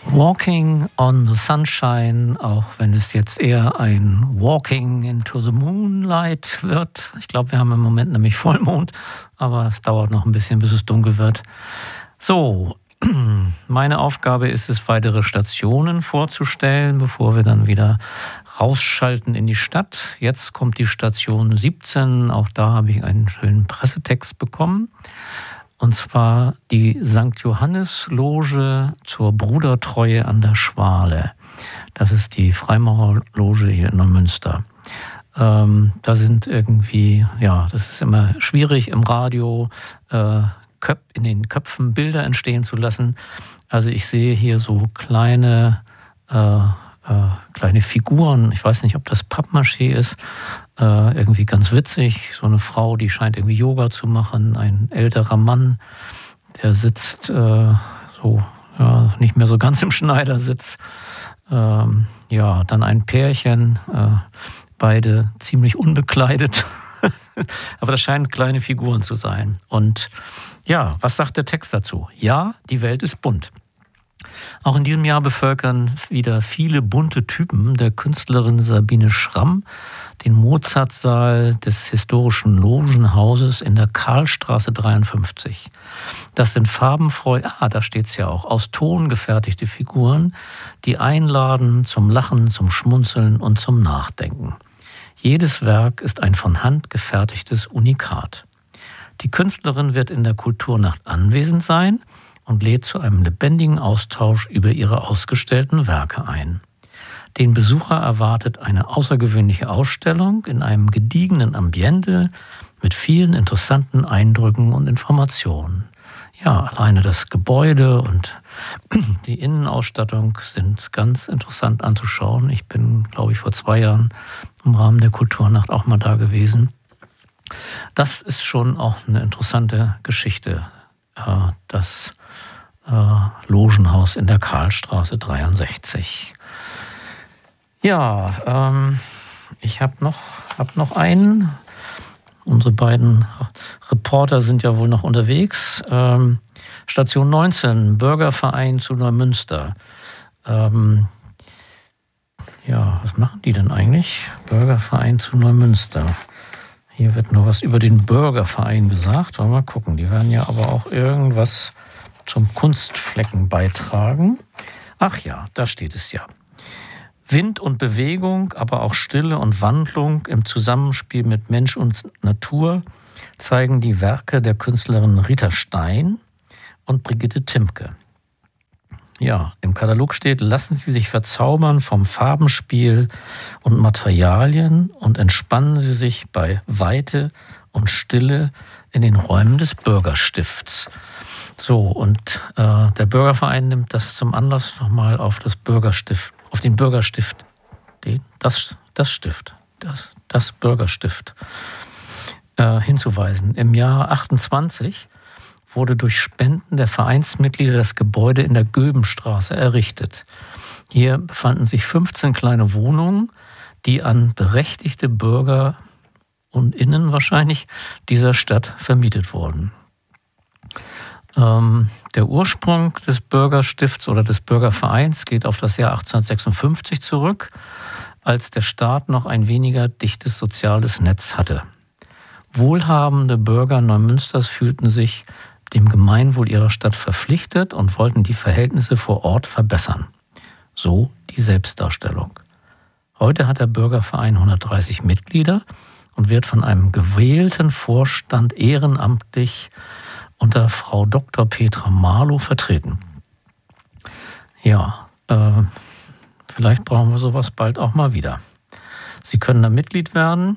Walking on the Sunshine, auch wenn es jetzt eher ein Walking into the Moonlight wird. Ich glaube, wir haben im Moment nämlich Vollmond, aber es dauert noch ein bisschen, bis es dunkel wird. So, meine Aufgabe ist es, weitere Stationen vorzustellen, bevor wir dann wieder rausschalten in die Stadt. Jetzt kommt die Station 17, auch da habe ich einen schönen Pressetext bekommen. Und zwar die St. Johannes-Loge zur Brudertreue an der Schwale. Das ist die Freimaurerloge hier in Neumünster. Da sind irgendwie, ja, das ist immer schwierig im Radio, in den Köpfen Bilder entstehen zu lassen. Also ich sehe hier so kleine Figuren, ich weiß nicht, ob das Pappmaché ist, irgendwie ganz witzig. So eine Frau, die scheint irgendwie Yoga zu machen, ein älterer Mann, der sitzt nicht mehr so ganz im Schneidersitz. Dann ein Pärchen, beide ziemlich unbekleidet. Aber das scheinen kleine Figuren zu sein. Und ja, was sagt der Text dazu? Ja, die Welt ist bunt. Auch in diesem Jahr bevölkern wieder viele bunte Typen der Künstlerin Sabine Schramm den Mozartsaal des historischen Logenhauses in der Karlstraße 53. Das sind farbenfroh, da steht's ja auch, aus Ton gefertigte Figuren, die einladen zum Lachen, zum Schmunzeln und zum Nachdenken. Jedes Werk ist ein von Hand gefertigtes Unikat. Die Künstlerin wird in der Kulturnacht anwesend sein und lädt zu einem lebendigen Austausch über ihre ausgestellten Werke ein. Den Besucher erwartet eine außergewöhnliche Ausstellung in einem gediegenen Ambiente mit vielen interessanten Eindrücken und Informationen. Ja, alleine das Gebäude und die Innenausstattung sind ganz interessant anzuschauen. Ich bin, glaube ich, vor 2 Jahren im Rahmen der Kulturnacht auch mal da gewesen. Das ist schon auch eine interessante Geschichte, das Logenhaus in der Karlstraße 63. Ja, ich habe noch einen. Unsere beiden Reporter sind ja wohl noch unterwegs. Station 19, Bürgerverein zu Neumünster. Was machen die denn eigentlich? Bürgerverein zu Neumünster. Hier wird nur was über den Bürgerverein gesagt. Mal gucken, die werden ja aber auch irgendwas zum Kunstflecken beitragen. Ach ja, da steht es ja. Wind und Bewegung, aber auch Stille und Wandlung im Zusammenspiel mit Mensch und Natur zeigen die Werke der Künstlerin Rita Stein und Brigitte Timke. Ja, im Katalog steht, lassen Sie sich verzaubern vom Farbenspiel und Materialien und entspannen Sie sich bei Weite und Stille in den Räumen des Bürgerstifts. So, und der Bürgerverein nimmt das zum Anlass, nochmal auf das Bürgerstift, auf den Bürgerstift, das Bürgerstift hinzuweisen. Im Jahr 28 wurde durch Spenden der Vereinsmitglieder das Gebäude in der Göbenstraße errichtet. Hier befanden sich 15 kleine Wohnungen, die an berechtigte Bürger und Innen wahrscheinlich dieser Stadt vermietet wurden. Der Ursprung des Bürgerstifts oder des Bürgervereins geht auf das Jahr 1856 zurück, als der Staat noch ein weniger dichtes soziales Netz hatte. Wohlhabende Bürger Neumünsters fühlten sich dem Gemeinwohl ihrer Stadt verpflichtet und wollten die Verhältnisse vor Ort verbessern. So die Selbstdarstellung. Heute hat der Bürgerverein 130 Mitglieder und wird von einem gewählten Vorstand ehrenamtlich unter Frau Dr. Petra Marlow vertreten. Ja, vielleicht brauchen wir sowas bald auch mal wieder. Sie können da Mitglied werden.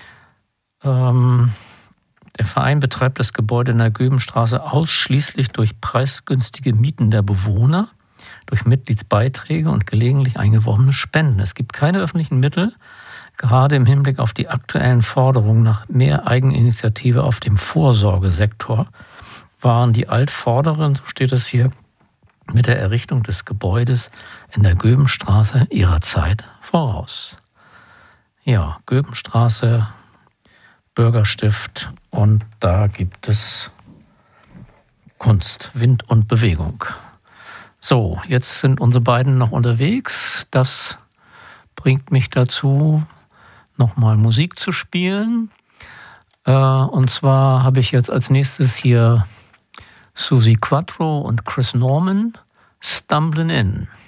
Der Verein betreibt das Gebäude in der Göbenstraße ausschließlich durch preisgünstige Mieten der Bewohner, durch Mitgliedsbeiträge und gelegentlich eingeworbene Spenden. Es gibt keine öffentlichen Mittel, gerade im Hinblick auf die aktuellen Forderungen nach mehr Eigeninitiative auf dem Vorsorgesektor waren die Altvorderen, so steht es hier, mit der Errichtung des Gebäudes in der Göbenstraße ihrer Zeit voraus. Ja, Göbenstraße, Bürgerstift, und da gibt es Kunst, Wind und Bewegung. So, jetzt sind unsere beiden noch unterwegs. Das bringt mich dazu, nochmal Musik zu spielen. Und zwar habe ich jetzt als nächstes hier Suzi Quatro und Chris Norman, Stumbling In.